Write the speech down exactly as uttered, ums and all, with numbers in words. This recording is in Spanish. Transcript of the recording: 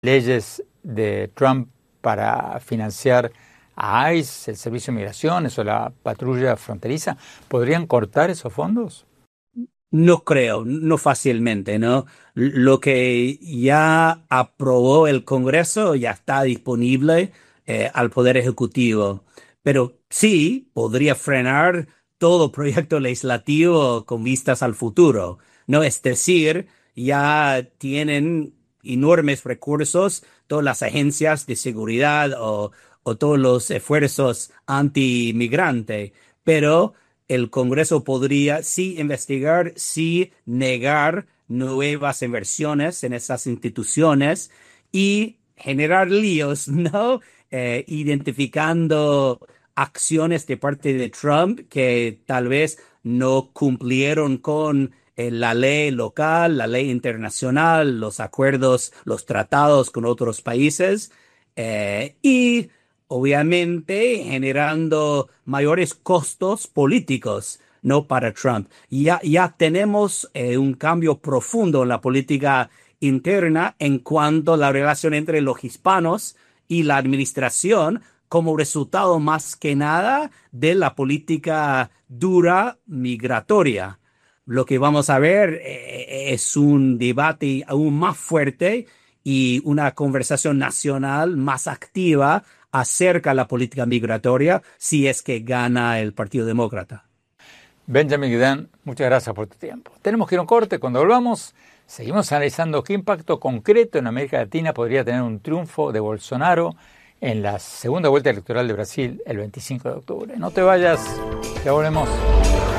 leyes de Trump para financiar a ICE, el Servicio de Migraciones o la patrulla fronteriza, ¿podrían cortar esos fondos? No creo, no fácilmente, ¿no? Lo que ya aprobó el Congreso ya está disponible eh, al Poder Ejecutivo, pero sí podría frenar todo proyecto legislativo con vistas al futuro, ¿no? Es decir, ya tienen enormes recursos todas las agencias de seguridad o, o todos los esfuerzos anti-migrante, pero el Congreso podría sí investigar, sí negar nuevas inversiones en esas instituciones y generar líos, ¿no? Eh, identificando acciones de parte de Trump que tal vez no cumplieron con eh, la ley local, la ley internacional, los acuerdos, los tratados con otros países eh, y obviamente generando mayores costos políticos, ¿no? Para Trump. Ya, ya tenemos eh, un cambio profundo en la política interna en cuanto a la relación entre los hispanos y la administración como resultado más que nada de la política dura migratoria. Lo que vamos a ver eh, es un debate aún más fuerte y una conversación nacional más activa acerca de la política migratoria si es que gana el Partido Demócrata. Benjamin Guidán, muchas gracias por tu tiempo. Tenemos que ir a un corte. Cuando volvamos, seguimos analizando qué impacto concreto en América Latina podría tener un triunfo de Bolsonaro en la segunda vuelta electoral de Brasil el veinticinco de octubre. No te vayas, ya volvemos.